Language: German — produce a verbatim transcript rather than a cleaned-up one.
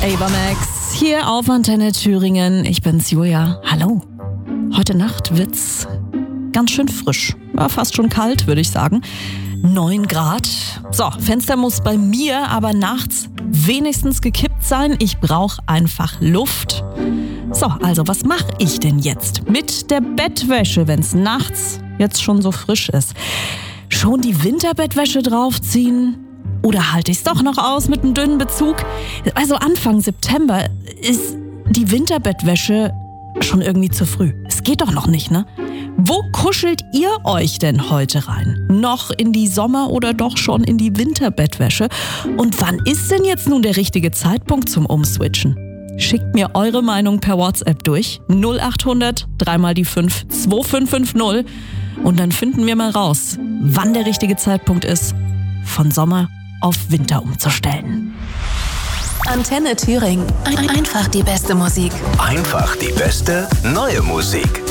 Ava Max hier auf Antenne Thüringen. Ich bin's, Julia. Hallo. Heute Nacht wird's ganz schön frisch. Ja, fast schon kalt, würde ich sagen. neun Grad. So, Fenster muss bei mir aber nachts wenigstens gekippt sein. Ich brauche einfach Luft. So, also was mache ich denn jetzt mit der Bettwäsche, wenn es nachts jetzt schon so frisch ist? Schon die Winterbettwäsche draufziehen? Oder halte ich es doch noch aus mit einem dünnen Bezug? Also Anfang September ist die Winterbettwäsche schon irgendwie zu früh. Es geht doch noch nicht, ne? Wo kuschelt ihr euch denn heute rein? Noch in die Sommer- oder doch schon in die Winterbettwäsche? Und wann ist denn jetzt nun der richtige Zeitpunkt zum Umswitchen? Schickt mir eure Meinung per WhatsApp durch. null acht hundert, dreimal die fünf, zwei fünf fünf null. Und dann finden wir mal raus, wann der richtige Zeitpunkt ist, von Sommer auf Winter umzustellen. Antenne Thüringen. Einfach die beste Musik. Einfach die beste neue Musik.